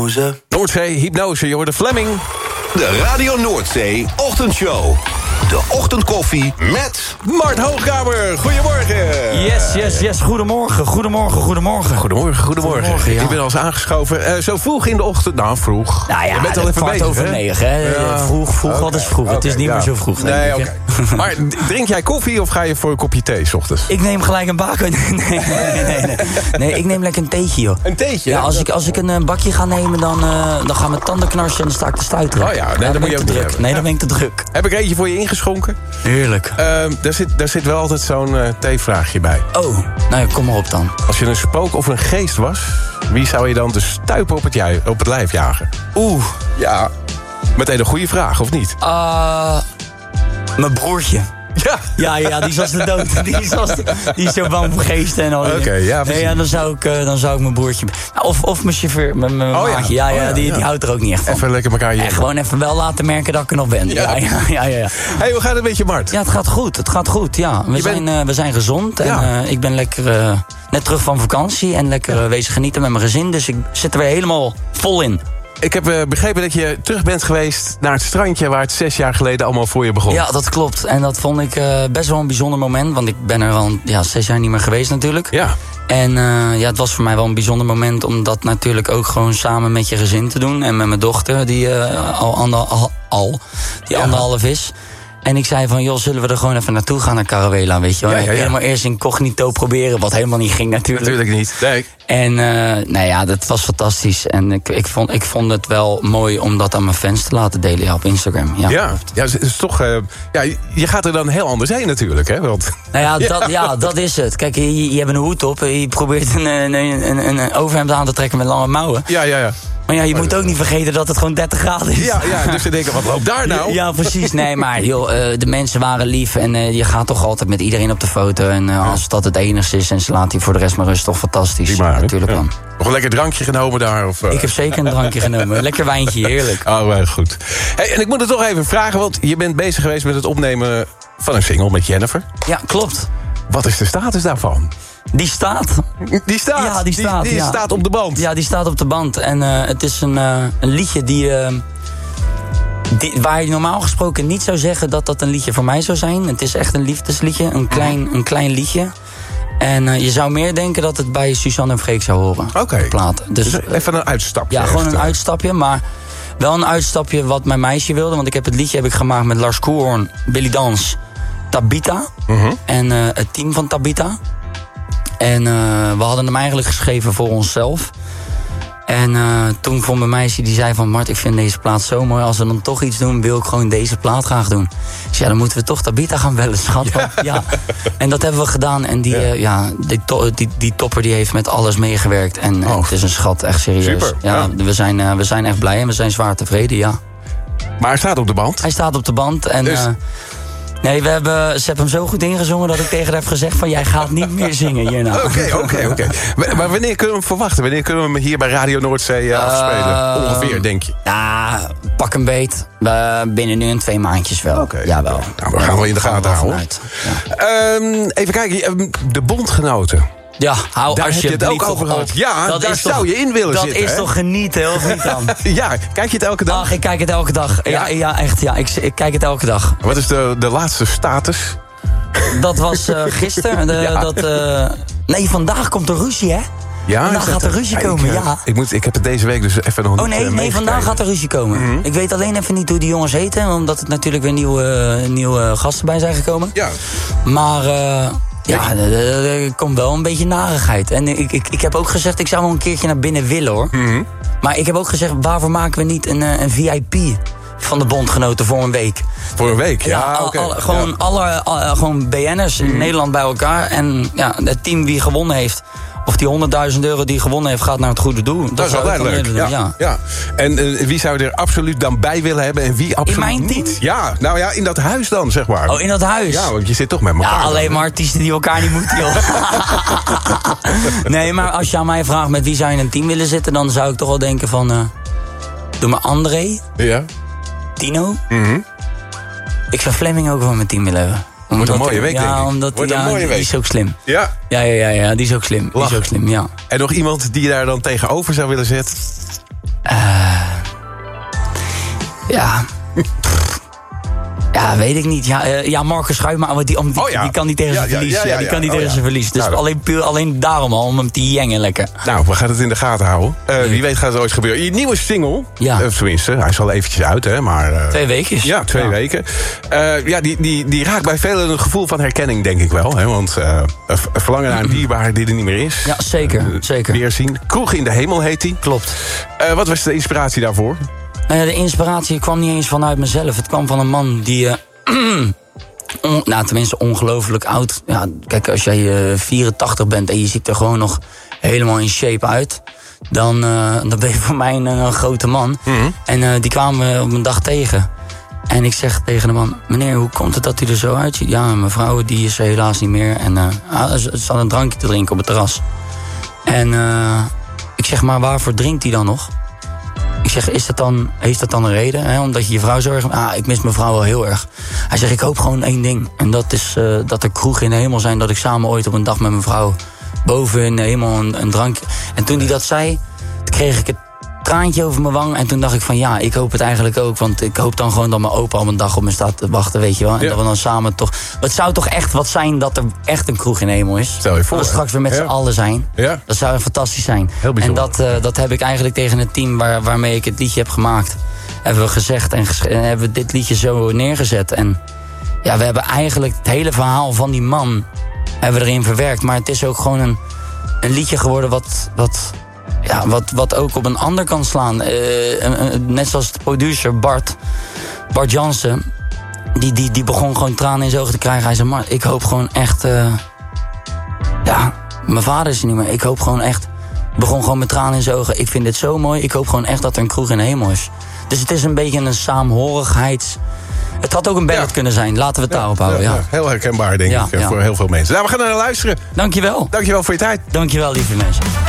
hypnose. Noordzee, hypnose, je hoort de Fleming. De Radio Noordzee Ochtendshow. De ochtendkoffie met Mart Hoogkamer. Goedemorgen. Yes. Goedemorgen. Goedemorgen. Ja. Ik ben al eens aangeschoven. Zo vroeg in de ochtend. Nou, vroeg. Nou ja, je bent al even bezig, 8:45, hè? Ja. Vroeg, Okay. wat is vroeg? Het is niet meer zo vroeg, denk ik. Oké. Maar drink jij koffie of ga je voor een kopje thee 's ochtends? Ik neem gelijk een baken. Nee, ik neem lekker een theetje, joh. Een theetje? Ja, als ik een bakje ga nemen, dan gaan mijn tanden knarsen en dan sta ik te stuiteren. Oh ja, nee, dan moet je ook niet hebben. Nee, dan ben ik te druk. Heb ik er eentje voor je ingeschonken? Heerlijk. Daar zit wel altijd zo'n theevraagje bij. Oh, nou ja, kom maar op dan. Als je een spook of een geest was, wie zou je dan de stuipen op het lijf jagen? Ja, meteen een goede vraag, of niet? Mijn broertje. Ja, die is als de dood. Die is zo bang voor geesten en al. Oké, ja, precies. Nee, dan zou ik mijn broertje... Of mijn chauffeur, mijn maatje. Ja, die houdt er ook niet echt van. Even lekker elkaar En gewoon even wel laten merken dat ik er nog ben. Ja. Hey, hoe gaat het met je, Mart? Ja, het gaat goed. Ja. We zijn gezond. En ik ben lekker net terug van vakantie. En lekker wezen genieten met mijn gezin. Dus ik zit er weer helemaal vol in. Ik heb begrepen dat je terug bent geweest naar het strandje waar het 6 jaar geleden allemaal voor je begon. Ja, dat klopt. En dat vond ik best wel een bijzonder moment. Want ik ben er al 6 jaar niet meer geweest natuurlijk. Ja. En het was voor mij wel een bijzonder moment om dat natuurlijk ook gewoon samen met je gezin te doen. En met mijn dochter, die anderhalf is. En ik zei van, joh, zullen we er gewoon even naartoe gaan naar Caruela, weet je wel? Ja. Helemaal eerst incognito proberen, wat helemaal niet ging natuurlijk. Natuurlijk niet. Nee. En dat was fantastisch. En ik vond het wel mooi om dat aan mijn fans te laten delen op Instagram. Ja, het is toch... je gaat er dan heel anders heen natuurlijk, hè? Want... Dat is het. Kijk, je hebt een hoed op. Je probeert een overhemd aan te trekken met lange mouwen. Ja. Maar ja, je moet ook niet vergeten dat het gewoon 30 graden is. Ja, dus ze denken, wat loopt daar nou? Ja, precies. Nee, maar joh, de mensen waren lief. En je gaat toch altijd met iedereen op de foto. En als dat het enigste is en ze laten je voor de rest maar rust, toch fantastisch. Prima, natuurlijk dan. Nog een lekker drankje genomen daar? Of, Ik heb zeker een drankje genomen. Lekker wijntje, heerlijk. Goed. Hey, en ik moet het toch even vragen, want je bent bezig geweest met het opnemen van een single met Jennifer. Ja, klopt. Wat is de status daarvan? Die staat. Die staat? Ja, die staat. Die staat op de band? Ja, die staat op de band. En het is een liedje waar je normaal gesproken niet zou zeggen dat dat een liedje voor mij zou zijn. Het is echt een liefdesliedje, een klein liedje. En je zou meer denken dat het bij Suzanne en Freek zou horen. Oké. Dus even een uitstapje. Ja, gewoon een uitstapje, maar wel een uitstapje wat mijn meisje wilde. Want het liedje heb ik gemaakt met Lars Koelhoorn, Billy Dans, Tabita. En het team van Tabita. En we hadden hem eigenlijk geschreven voor onszelf. En toen vond mijn meisje, die zei van... Mart, ik vind deze plaat zo mooi. Als we dan toch iets doen, wil ik gewoon deze plaat graag doen. Dus ja, dan moeten we toch Tabita gaan bellen, schat. Ja. En dat hebben we gedaan. En die topper die heeft met alles meegewerkt. En het is een schat, echt serieus. Super, ja. We zijn echt blij en we zijn zwaar tevreden, ja. Maar hij staat op de band? Hij staat op de band en... Dus... Nee, ze hebben hem zo goed ingezongen dat ik tegen haar heb gezegd van... jij gaat niet meer zingen hierna. Oké. Maar wanneer kunnen we hem verwachten? Wanneer kunnen we hem hier bij Radio Noordzee afspelen? Ongeveer, denk je? Ja, pak een beet. Binnen nu 2 maandjes wel. Oké. Jawel. Nou, we gaan wel in de gaten houden. Ja. Even kijken, de bondgenoten. Ja, hou daar heb je het ook over gehad. Ja, daar zou je in willen zitten. Dat is toch genieten, of niet dan? Ja, kijk je het elke dag? Ach, ik kijk het elke dag. Ja, echt. Ja, ik kijk het elke dag. Wat is de laatste status? Dat was gisteren. Nee, vandaag komt er ruzie, hè? Ja, vandaag gaat er ruzie komen, ja. Ik heb het deze week dus even nog niet nee, vandaag gaat er ruzie komen. Ik weet alleen even niet hoe die jongens heten... omdat het natuurlijk weer nieuwe gasten bij zijn gekomen. Ja. Maar... Ja, er komt wel een beetje narigheid. En ik heb ook gezegd, ik zou wel een keertje naar binnen willen, hoor. Maar ik heb ook gezegd, waarvoor maken we niet een VIP van de bondgenoten voor een week? Voor een week, ja. Gewoon BN'ers in Nederland bij elkaar. En ja, het team wie gewonnen heeft... Of die €100.000 die gewonnen heeft, gaat naar het goede doel. Dat is wel leuk. Ja. En wie zou er absoluut dan bij willen hebben en wie absoluut in mijn team? Niet? Ja, nou ja, in dat huis dan, zeg maar. Oh, in dat huis? Ja, want je zit toch met elkaar. Ja, alleen maar artiesten die elkaar niet moeten, joh. Nee, maar als je aan mij vraagt met wie zou je in een team willen zitten... dan zou ik toch wel denken van... doe maar André. Ja. Tino. Ik zou Fleming ook wel in mijn team willen hebben. Wordt een mooie week, denk ik. Ja, omdat die is ook slim. Ja? Ja, die is ook slim. Die is ook slim, ja. En nog iemand die je daar dan tegenover zou willen zetten? Ja. Ja, weet ik niet. Ja, Marcus Schuitma, maar die kan niet tegen zijn verlies. Die kan niet tegen zijn verlies. Dus alleen daarom al, om hem te jengen lekker. Nou, we gaan het in de gaten houden. Wie weet gaat het ooit gebeuren. Je nieuwe single, tenminste, hij is al eventjes uit, hè, maar... 2 weken. Ja, 2 weken. Die raakt bij velen een gevoel van herkenning, denk ik wel. Hè, want verlangen naar een dierbare die er niet meer is. Ja, zeker. Weerzien. Kroeg in de hemel heet die. Klopt. Wat was de inspiratie daarvoor? De inspiratie kwam niet eens vanuit mezelf. Het kwam van een man die... tenminste ongelooflijk oud. Ja, kijk, als jij 84 bent en je ziet er gewoon nog helemaal in shape uit... dan ben je voor mij een grote man. Mm-hmm. En die kwamen we op een dag tegen. En ik zeg tegen de man... meneer, hoe komt het dat u er zo uitziet? Ja, mijn vrouw die is helaas niet meer. En ze zat een drankje te drinken op het terras. En ik zeg, maar waarvoor drinkt hij dan nog? Ik zeg, heeft dat dan een reden? Hè? Omdat je vrouw zo erg... ik mis mijn vrouw wel heel erg. Hij zegt, ik hoop gewoon 1 ding. En dat is dat er kroegen in de hemel zijn... dat ik samen ooit op een dag met mijn vrouw... boven in de hemel een drankje... En toen hij dat zei, kreeg ik het traantje over mijn wang. En toen dacht ik van ja, ik hoop het eigenlijk ook. Want ik hoop dan gewoon dat mijn opa op een dag op me staat te wachten, weet je wel. En dat we dan samen toch... Het zou toch echt wat zijn dat er echt een kroeg in de hemel is. Stel je voor. Dat we straks weer met z'n allen zijn. Ja. Dat zou fantastisch zijn. Heel bijzonder. En dat heb ik eigenlijk tegen het team waarmee ik het liedje heb gemaakt. Hebben we gezegd en hebben we dit liedje zo neergezet. En ja, we hebben eigenlijk het hele verhaal van die man hebben we erin verwerkt. Maar het is ook gewoon een liedje geworden wat ook op een ander kan slaan. Net zoals de producer Bart Jansen. Die begon gewoon tranen in zijn ogen te krijgen. Hij zei, maar ik hoop gewoon echt... mijn vader is er niet meer. Ik hoop gewoon echt... begon gewoon met tranen in zijn ogen. Ik vind dit zo mooi. Ik hoop gewoon echt dat er een kroeg in de hemel is. Dus het is een beetje een saamhorigheids... Het had ook een ballad kunnen zijn. Laten we het daarop houden. Ja. Heel herkenbaar, denk ik, voor heel veel mensen. Nou, we gaan er naar luisteren. Dankjewel. Dankjewel voor je tijd. Dankjewel, lieve mensen.